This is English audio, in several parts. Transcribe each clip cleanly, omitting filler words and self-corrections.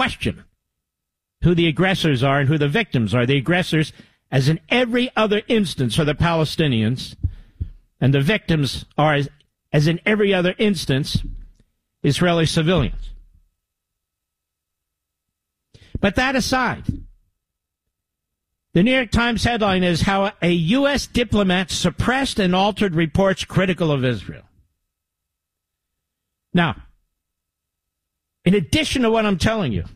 question who the aggressors are and who the victims are. The aggressors, as in every other instance, are the Palestinians, and the victims are, as in every other instance, Israeli civilians. But that aside, the New York Times headline is how a U.S. diplomat suppressed and altered reports critical of Israel. Now, in addition to what I'm telling you,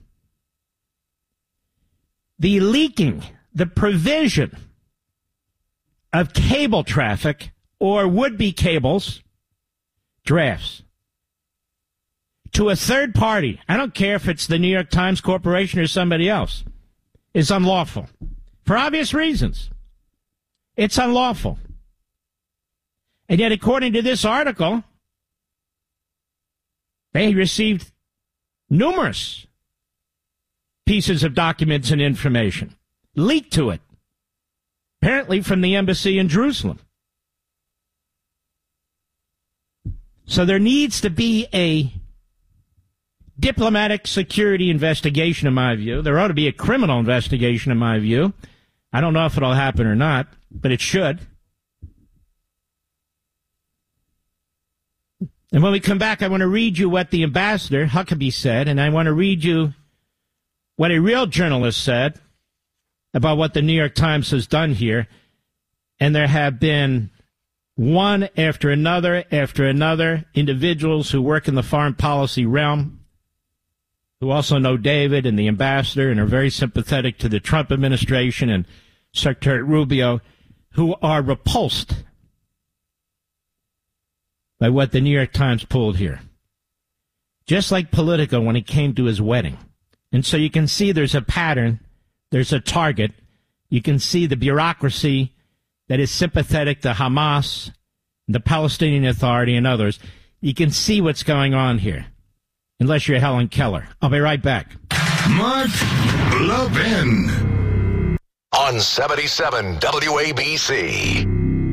the leaking, the provision of cable traffic or would-be cables, drafts, to a third party, I don't care if it's the New York Times Corporation or somebody else, is unlawful. For obvious reasons. It's unlawful. And yet, according to this article, they received numerous pieces of documents and information leaked to it, apparently from the embassy in Jerusalem. So there needs to be a diplomatic security investigation, in my view. There ought to be a criminal investigation, in my view. I don't know if it'll happen or not, but it should. And when we come back, I want to read you what the ambassador, Huckabee, said, and I want to read you what a real journalist said about what the New York Times has done here. And there have been one after another individuals who work in the foreign policy realm, who also know David and the ambassador and are very sympathetic to the Trump administration and Secretary Rubio, who are repulsed by what the New York Times pulled here. Just like Politico when it came to his wedding. And so you can see there's a pattern, there's a target. You can see the bureaucracy that is sympathetic to Hamas, the Palestinian Authority, and others. You can see what's going on here. Unless you're Helen Keller. I'll be right back. Mark Levin. On 77 WABC.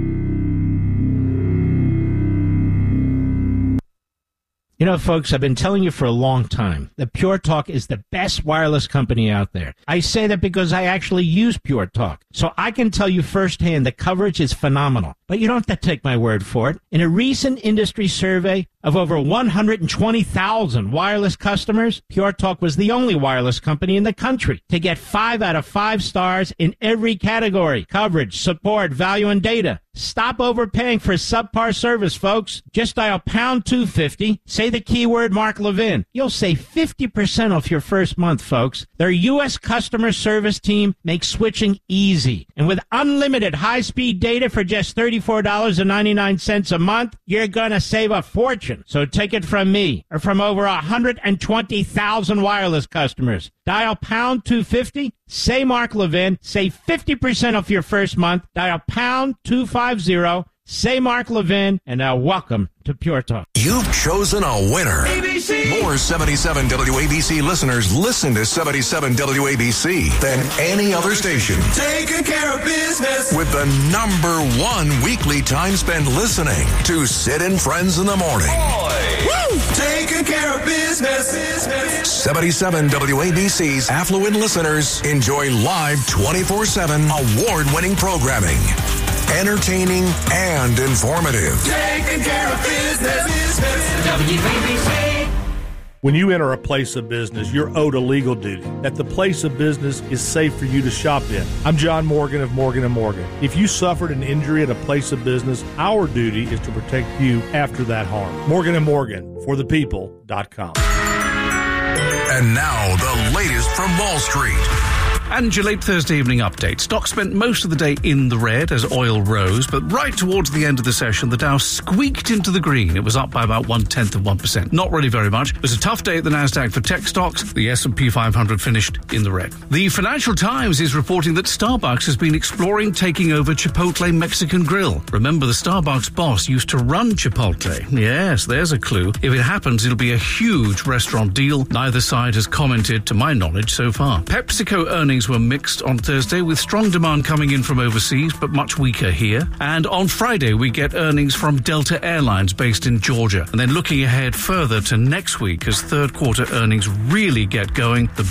You know, folks, I've been telling you for a long time that Pure Talk is the best wireless company out there. I say that because I actually use Pure Talk. So I can tell you firsthand the coverage is phenomenal. But you don't have to take my word for it. In a recent industry survey of over 120,000 wireless customers, Pure Talk was the only wireless company in the country to get 5 out of 5 stars in every category: coverage, support, value, and data. Stop overpaying for subpar service, folks. Just dial pound 250, say the keyword Mark Levin. You'll save 50% off your first month, folks. Their U.S. customer service team makes switching easy. And with unlimited high-speed data for just $34.99 a month, you're going to save a fortune. So take it from me, or from over 120,000 wireless customers. Dial pound 250, say Mark Levin, save 50% off your first month. Dial pound 250, say Mark Levin, and now welcome to Pure Talk. You've chosen a winner. ABC. More 77 WABC listeners listen to 77 WABC than any other station. Taking care of business. With the #1 weekly time spent listening to Sid and Friends in the Morning. Woo! Taking care of business. 77 WABC's affluent listeners enjoy live 24/7 award-winning programming. Entertaining and informative. Taking care of business. WABC. When you enter a place of business, you're owed a legal duty that the place of business is safe for you to shop in. I'm John Morgan of Morgan & Morgan. If you suffered an injury at a place of business, our duty is to protect you after that harm. Morgan & Morgan, forthepeople.com. And now, the latest from Wall Street. And your late Thursday evening update. Stocks spent most of the day in the red as oil rose, but right towards the end of the session, the Dow squeaked into the green. It was up by about 0.1%. Not really very much. It was a tough day at the Nasdaq for tech stocks. The S&P 500 finished in the red. The Financial Times is reporting that Starbucks has been exploring taking over Chipotle Mexican Grill. Remember, the Starbucks boss used to run Chipotle. Yes, there's a clue. If it happens, it'll be a huge restaurant deal. Neither side has commented, to my knowledge, so far. PepsiCo earnings earnings were mixed on Thursday, with strong demand coming in from overseas, but much weaker here. And on Friday, we get earnings from Delta Airlines based in Georgia. And then looking ahead further to next week, as third quarter earnings really get going, the